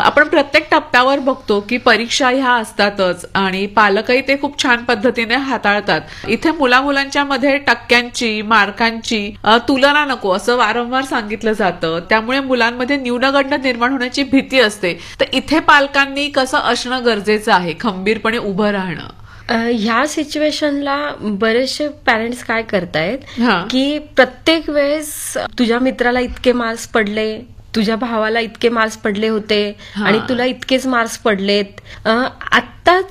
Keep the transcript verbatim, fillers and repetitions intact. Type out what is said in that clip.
आपण प्रत्येक टप्प्यावर बघतो की परीक्षा ह्या असतातच आणि पालकही ते खूप छान पद्धतीने हाताळतात. इथे मुला मुलांच्या मध्ये टक्क्यांची मार्कांची तुलना नको असं वारंवार सांगितलं जातं. त्यामुळे मुलांमध्ये न्यूनगंड निर्माण होण्याची भीती असते. तर इथे पालकांनी कसं असणं गरजेचं आहे, खंबीरपणे उभं राहणं. ह्या सिच्युएशनला बरेचसे पॅरेंट्स काय करतायत की प्रत्येक वेळेस तुझ्या मित्राला इतके मार्क्स पडले, तुझ्या भावाला इतके मार्क्स पडले होते आणि तुला इतकेच मार्क्स पडलेत, आत्ताच